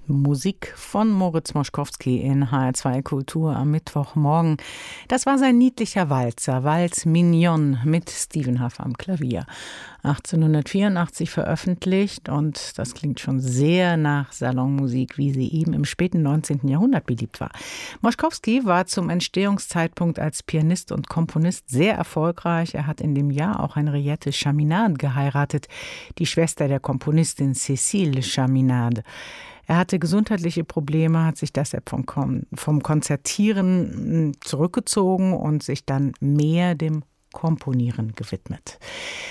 Musik von Moritz Moschkowski in HR2 Kultur am Mittwochmorgen. Das war sein niedlicher Walzer, Valse Mignonne mit Stephen Huff am Klavier. 1884 veröffentlicht und das klingt schon sehr nach Salonmusik, wie sie eben im späten 19. Jahrhundert beliebt war. Moschkowski war zum Entstehungszeitpunkt als Pianist und Komponist sehr erfolgreich. Er hat in dem Jahr auch Henriette Chaminade geheiratet, die Schwester der Komponistin Cécile Chaminade. Er hatte gesundheitliche Probleme, hat sich deshalb vom Konzertieren zurückgezogen und sich dann mehr dem Komponieren gewidmet.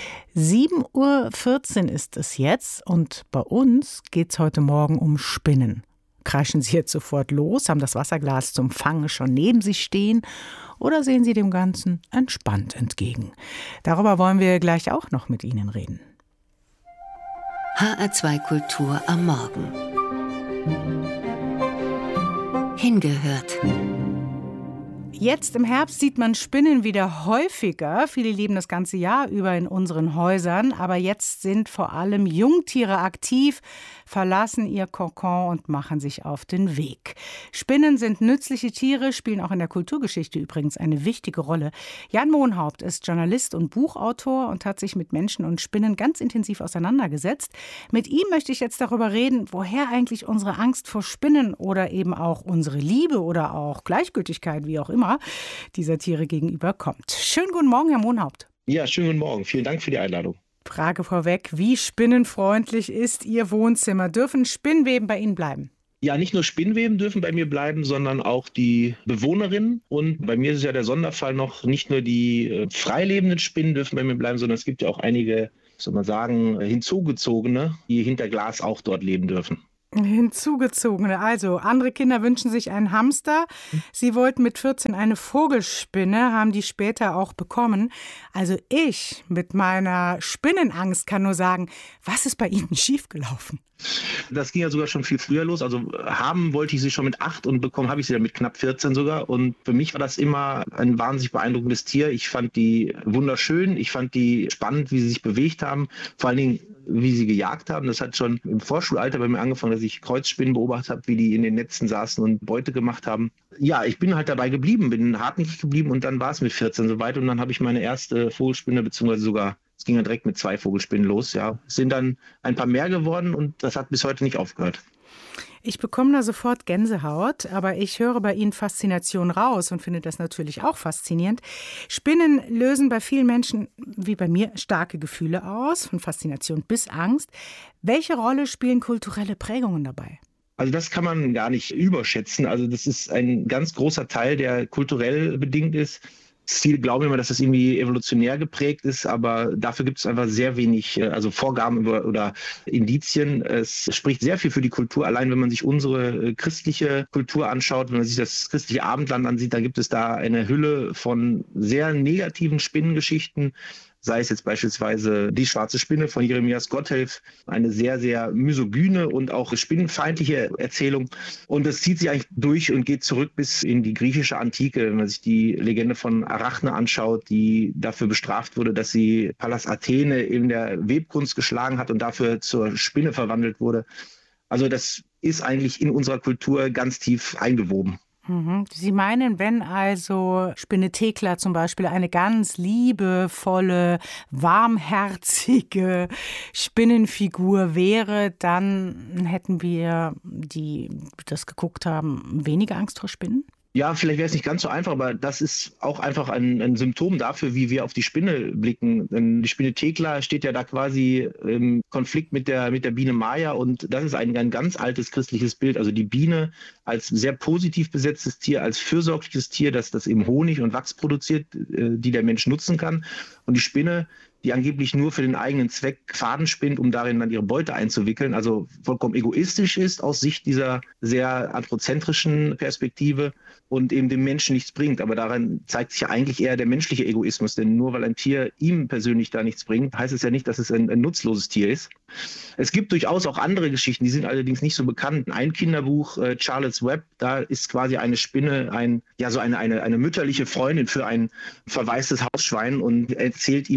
7:14 Uhr ist es jetzt und bei uns geht es heute Morgen um Spinnen. Kreischen Sie jetzt sofort los, haben das Wasserglas zum Fangen schon neben sich stehen oder sehen Sie dem Ganzen entspannt entgegen? Darüber wollen wir gleich auch noch mit Ihnen reden. HR2 Kultur am Morgen. Hingehört. Jetzt im Herbst sieht man Spinnen wieder häufiger. Viele leben das ganze Jahr über in unseren Häusern. Aber jetzt sind vor allem Jungtiere aktiv, verlassen ihr Kokon und machen sich auf den Weg. Spinnen sind nützliche Tiere, spielen auch in der Kulturgeschichte übrigens eine wichtige Rolle. Jan Mohnhaupt ist Journalist und Buchautor und hat sich mit Menschen und Spinnen ganz intensiv auseinandergesetzt. Mit ihm möchte ich jetzt darüber reden, woher eigentlich unsere Angst vor Spinnen oder eben auch unsere Liebe oder auch Gleichgültigkeit, wie auch immer, dieser Tiere gegenüber kommt. Schönen guten Morgen, Herr Mohnhaupt. Ja, schönen guten Morgen. Vielen Dank für die Einladung. Frage vorweg, wie spinnenfreundlich ist Ihr Wohnzimmer? Dürfen Spinnweben bei Ihnen bleiben? Ja, nicht nur Spinnweben dürfen bei mir bleiben, sondern auch die Bewohnerinnen. Und bei mir ist ja der Sonderfall noch, nicht nur die freilebenden Spinnen dürfen bei mir bleiben, sondern es gibt ja auch einige, soll man sagen, hinzugezogene, die hinter Glas auch dort leben dürfen. Hinzugezogene. Also, andere Kinder wünschen sich einen Hamster. Sie wollten mit 14 eine Vogelspinne, haben die später auch bekommen. Also ich mit meiner Spinnenangst kann nur sagen, was ist bei Ihnen schiefgelaufen? Das ging ja sogar schon viel früher los. Also haben wollte ich sie schon mit 8 und bekommen habe ich sie dann mit knapp 14 sogar. Und für mich war das immer ein wahnsinnig beeindruckendes Tier. Ich fand die wunderschön. Ich fand die spannend, wie sie sich bewegt haben. Vor allen Dingen, wie sie gejagt haben. Das hat schon im Vorschulalter bei mir angefangen, dass ich Kreuzspinnen beobachtet habe, wie die in den Netzen saßen und Beute gemacht haben. Ja, ich bin halt dabei geblieben, bin hartnäckig geblieben und dann war es mit 14 soweit. Und dann habe ich meine erste Vogelspinne, beziehungsweise sogar, es ging ja direkt mit 2 Vogelspinnen los. Ja, es sind dann ein paar mehr geworden und das hat bis heute nicht aufgehört. Ich bekomme da sofort Gänsehaut, aber ich höre bei Ihnen Faszination raus und finde das natürlich auch faszinierend. Spinnen lösen bei vielen Menschen, wie bei mir, starke Gefühle aus, von Faszination bis Angst. Welche Rolle spielen kulturelle Prägungen dabei? Also das kann man gar nicht überschätzen. Also das ist ein ganz großer Teil, der kulturell bedingt ist. Viele glauben immer, dass das irgendwie evolutionär geprägt ist, aber dafür gibt es einfach sehr wenig Vorgaben oder Indizien. Es spricht sehr viel für die Kultur. Allein wenn man sich unsere christliche Kultur anschaut, wenn man sich das christliche Abendland ansieht, dann gibt es da eine Hülle von sehr negativen Spinnengeschichten. Sei es jetzt beispielsweise die schwarze Spinne von Jeremias Gotthelf, eine sehr, sehr misogyne und auch spinnenfeindliche Erzählung. Und das zieht sich eigentlich durch und geht zurück bis in die griechische Antike. Wenn man sich die Legende von Arachne anschaut, die dafür bestraft wurde, dass sie Pallas Athene in der Webkunst geschlagen hat und dafür zur Spinne verwandelt wurde. Also das ist eigentlich in unserer Kultur ganz tief eingewoben. Sie meinen, wenn also Spinne Thekla zum Beispiel eine ganz liebevolle, warmherzige Spinnenfigur wäre, dann hätten wir, die das geguckt haben, weniger Angst vor Spinnen? Ja, vielleicht wäre es nicht ganz so einfach, aber das ist auch einfach ein Symptom dafür, wie wir auf die Spinne blicken. Denn die Spinne Thekla steht ja da quasi im Konflikt mit der Biene Maya und das ist ein ganz altes christliches Bild. Also die Biene als sehr positiv besetztes Tier, als fürsorgliches Tier, das eben Honig und Wachs produziert, die der Mensch nutzen kann. Und die Spinne, die angeblich nur für den eigenen Zweck Faden spinnt, um darin dann ihre Beute einzuwickeln, also vollkommen egoistisch ist aus Sicht dieser sehr anthrozentrischen Perspektive und eben dem Menschen nichts bringt. Aber daran zeigt sich ja eigentlich eher der menschliche Egoismus, denn nur weil ein Tier ihm persönlich da nichts bringt, heißt es ja nicht, dass es ein nutzloses Tier ist. Es gibt durchaus auch andere Geschichten, die sind allerdings nicht so bekannt. Ein Kinderbuch, Charlotte's Web, da ist quasi eine Spinne eine mütterliche Freundin für ein verwaistes Hausschwein und erzählt ihm quasi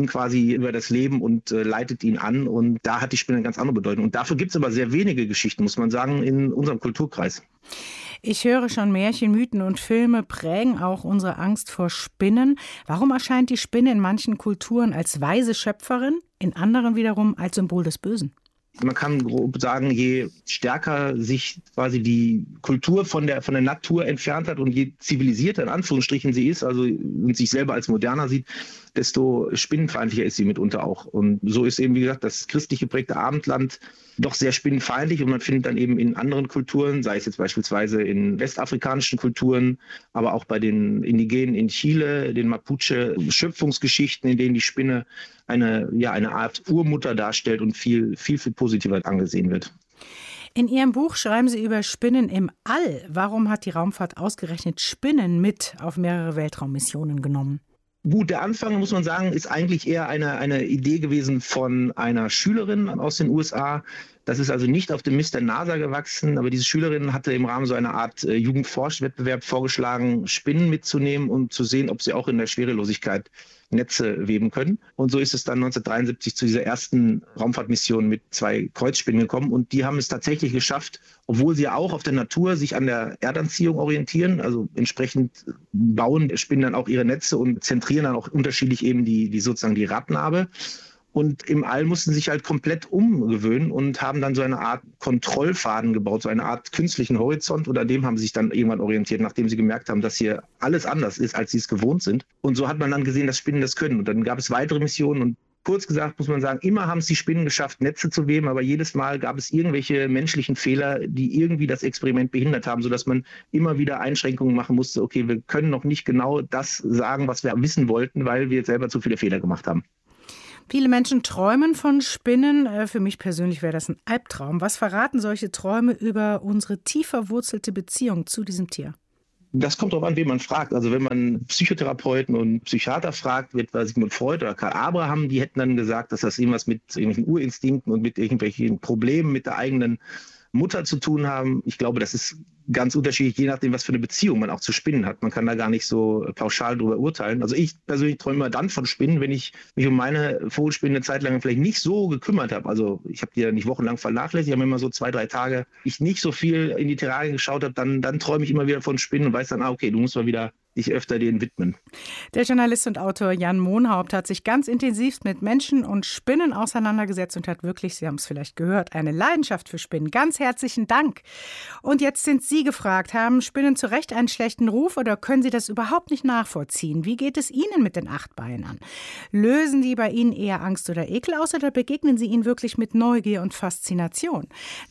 quasi über das Leben und leitet ihn an. Und da hat die Spinne eine ganz andere Bedeutung. Und dafür gibt es aber sehr wenige Geschichten, muss man sagen, in unserem Kulturkreis. Ich höre schon, Märchen, Mythen und Filme prägen auch unsere Angst vor Spinnen. Warum erscheint die Spinne in manchen Kulturen als weise Schöpferin, in anderen wiederum als Symbol des Bösen? Man kann grob sagen, je stärker sich quasi die Kultur von der Natur entfernt hat und je zivilisierter in Anführungsstrichen sie ist, also und sich selber als moderner sieht, desto spinnenfeindlicher ist sie mitunter auch. Und so ist eben, wie gesagt, das christlich geprägte Abendland doch sehr spinnenfeindlich und man findet dann eben in anderen Kulturen, sei es jetzt beispielsweise in westafrikanischen Kulturen, aber auch bei den Indigenen in Chile, den Mapuche, Schöpfungsgeschichten, in denen die Spinne eine Art Urmutter darstellt und viel positiver angesehen wird. In Ihrem Buch schreiben Sie über Spinnen im All. Warum hat die Raumfahrt ausgerechnet Spinnen mit auf mehrere Weltraummissionen genommen? Gut, der Anfang, muss man sagen, ist eigentlich eher eine Idee gewesen von einer Schülerin aus den USA. Das ist also nicht auf dem Mist der NASA gewachsen, aber diese Schülerin hatte im Rahmen so einer Art Jugendforschwettbewerb vorgeschlagen, Spinnen mitzunehmen und zu sehen, ob sie auch in der Schwerelosigkeit Netze weben können. Und so ist es dann 1973 zu dieser ersten Raumfahrtmission mit 2 Kreuzspinnen gekommen. Und die haben es tatsächlich geschafft, obwohl sie auch auf der Natur sich an der Erdanziehung orientieren. Also entsprechend bauen Spinnen dann auch ihre Netze und zentrieren dann auch unterschiedlich eben die Radnabe. Und im All mussten sie sich halt komplett umgewöhnen und haben dann so eine Art Kontrollfaden gebaut, so eine Art künstlichen Horizont. Und an dem haben sie sich dann irgendwann orientiert, nachdem sie gemerkt haben, dass hier alles anders ist, als sie es gewohnt sind. Und so hat man dann gesehen, dass Spinnen das können. Und dann gab es weitere Missionen und kurz gesagt muss man sagen, immer haben es die Spinnen geschafft, Netze zu weben, aber jedes Mal gab es irgendwelche menschlichen Fehler, die irgendwie das Experiment behindert haben, sodass man immer wieder Einschränkungen machen musste. Okay, wir können noch nicht genau das sagen, was wir wissen wollten, weil wir selber zu viele Fehler gemacht haben. Viele Menschen träumen von Spinnen. Für mich persönlich wäre das ein Albtraum. Was verraten solche Träume über unsere tief verwurzelte Beziehung zu diesem Tier? Das kommt darauf an, wen man fragt. Also wenn man Psychotherapeuten und Psychiater fragt, etwa Sigmund Freud oder Karl Abraham, die hätten dann gesagt, dass das irgendwas mit irgendwelchen Urinstinkten und mit irgendwelchen Problemen mit der eigenen Mutter zu tun haben. Ich glaube, das ist ganz unterschiedlich, je nachdem, was für eine Beziehung man auch zu Spinnen hat. Man kann da gar nicht so pauschal drüber urteilen. Also ich persönlich träume immer dann von Spinnen, wenn ich mich um meine Vogelspinnen eine Zeit lang vielleicht nicht so gekümmert habe. Also ich habe die ja nicht wochenlang vernachlässigt, ich habe immer so 2-3 Tage, ich nicht so viel in die Terrarien geschaut habe, dann träume ich immer wieder von Spinnen und weiß dann, okay, du musst mal wieder dich öfter denen widmen. Der Journalist und Autor Jan Mohnhaupt hat sich ganz intensiv mit Menschen und Spinnen auseinandergesetzt und hat wirklich, Sie haben es vielleicht gehört, eine Leidenschaft für Spinnen. Ganz herzlichen Dank. Und jetzt sind Sie gefragt, haben Spinnen zu Recht einen schlechten Ruf oder können Sie das überhaupt nicht nachvollziehen? Wie geht es Ihnen mit den 8 Beinen? Lösen die bei Ihnen eher Angst oder Ekel aus oder begegnen Sie ihnen wirklich mit Neugier und Faszination?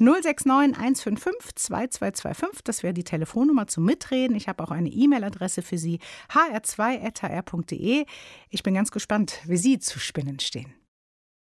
069 155 2225, das wäre die Telefonnummer zum Mitreden. Ich habe auch eine E-Mail-Adresse für Sie, hr2.hr.de. Ich bin ganz gespannt, wie Sie zu Spinnen stehen.